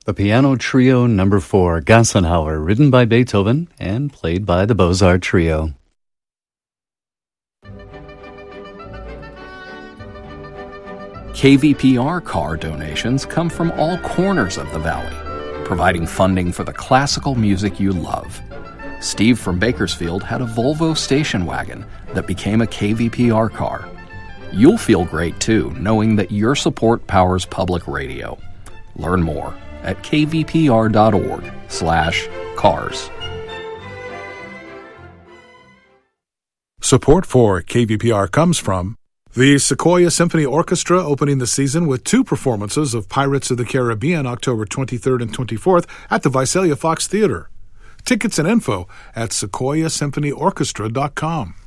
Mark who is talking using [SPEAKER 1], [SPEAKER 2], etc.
[SPEAKER 1] The Piano Trio No. 4, Gassenhauer, written by Beethoven and played by the Beaux-Arts Trio.
[SPEAKER 2] KVPR car donations come from all corners of the valley, providing funding for the classical music you love. Steve from Bakersfield had a Volvo station wagon that became a KVPR car. You'll feel great, too, knowing that your support powers public radio. Learn more at kvpr.org/cars.
[SPEAKER 3] Support for KVPR comes from the Sequoia Symphony Orchestra, opening the season with 2 performances of Pirates of the Caribbean October 23rd and 24th at the Visalia Fox Theater. Tickets and info at sequoiasymphonyorchestra.com.